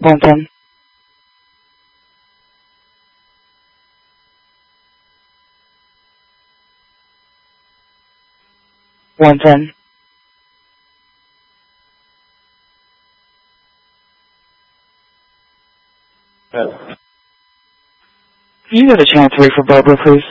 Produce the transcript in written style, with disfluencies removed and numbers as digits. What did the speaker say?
110. 110. Yes. Can you go to channel 3 for Barbara, please?